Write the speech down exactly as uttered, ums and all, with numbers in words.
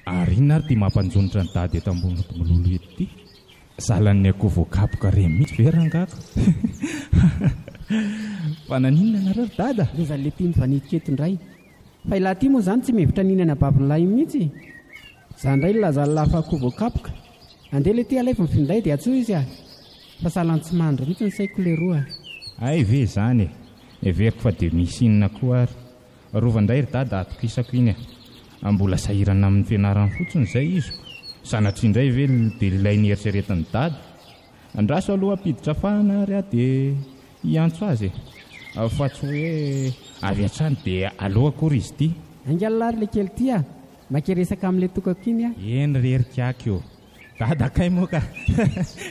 Ary ina ary ty mampanjonitra ny dady eto ambony tongololo eto ty. Zalan'ny akoho voakapoka re mihitsy verangako. Fa naninona nareo dada? Leza le ty mivanidika eto indray. Fa ilahy ty moa zany tsy mihevitra ninana babilay mihitsy. Za indray lazany lafa akoho voakapoka. Andeha le ty alefa mifinday dia atsoa izy ah. Fa salany tsy mandry mihitsy ny saiko le roa. Ay ve zany e. Everiko fa dia misy inona koa ary. Rovandray ry dada atokisako iny a. Mbola sahirana amin'ny fianarany fotsiny izay iziko. Sanatria indray ve dia ilainy eritreretin'ny dada. Andraso aloha ampiditra fahana ary aho dia hiantso azy e. Fa tsy hoe avy hatrany dia aloha akory izy ty. Angalary le kely ty ah. Makeresaka amin'ilay tokako iny ah. Eny rerika ako eo. Dada kay moa ka.